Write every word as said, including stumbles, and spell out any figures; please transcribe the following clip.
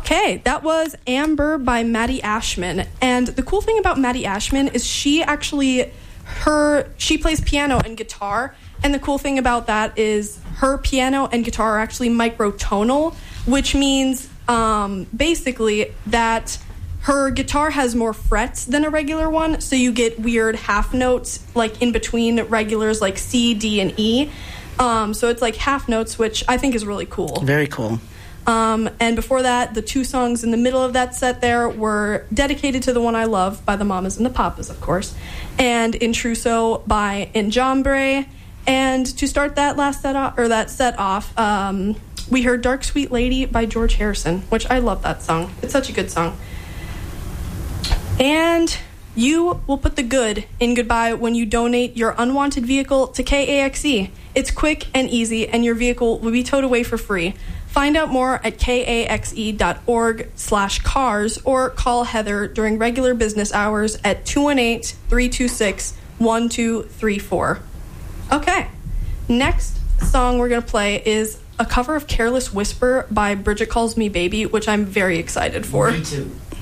Okay, that was Amber by Maddie Ashman. And the cool thing about Maddie Ashman is she actually, her, she plays piano and guitar. And the cool thing about that is her piano and guitar are actually microtonal, which means um, basically that her guitar has more frets than a regular one. So you get weird half notes like in between regulars like C, D, and E. Um, so it's like half notes, which I think is really cool. Very cool. Um, and before that, the two songs in the middle of that set there were Dedicated to the One I Love by the Mamas and the Papas, of course, and Intruso by Enjambre. And to start that last set off, or that set off, um, we heard Dark Sweet Lady by George Harrison, which I love that song. It's such a good song. And you will put the good in goodbye when you donate your unwanted vehicle to K A X E. It's quick and easy, and your vehicle will be towed away for free. Find out more at kaxe.org slash cars or call Heather during regular business hours at two one eight, three two six, one two three four. Okay, next song we're going to play is a cover of Careless Whisper by Bridget Calls Me Baby, which I'm very excited for. Me too.